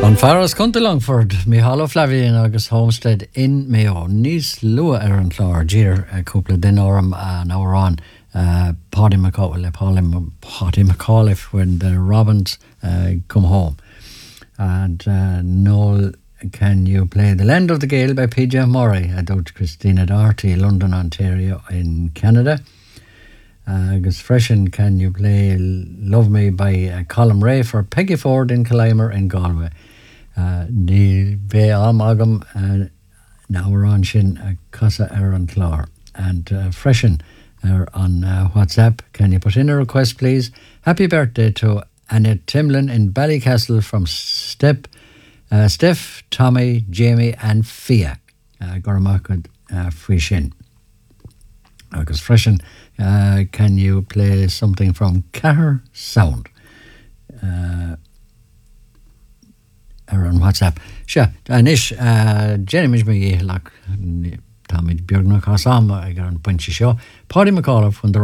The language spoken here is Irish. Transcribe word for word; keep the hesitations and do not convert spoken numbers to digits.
An Faras Conta Longford, Micheál Flavian agus Homestead in Mayo. Nís lua ar an chlár, dír a cúpla den orm an árán uh, Paddy McAuliffe, Paddy McAuliffe when the Robins uh, come home. And uh, Noel, can you play The Land of the Gale by P J Murray? I doubt Christina Doherty, London, Ontario in Canada. Uh, agus freshen, can you play Love Me by uh, Colin Ray for Peggy Ford in Collimer in Galway? Ní bhe am agam na árán sin a casa ar an chlár. And uh, freshen are on uh, WhatsApp. Can you put in a request, please? Happy birthday to Annette Timlin in Ballycastle from Step, uh, Steph, Tommy, Jamie and Fia. Uh, Goramakad uh, Frishin. Agus freshen, uh, can you play something from Cahir Sound? Uh, or on WhatsApp. Sure, Anish, uh, Jenny Mijmi, like Tommy Björn Kasam, I got on Punchy Show. Paddy McAuliffe when the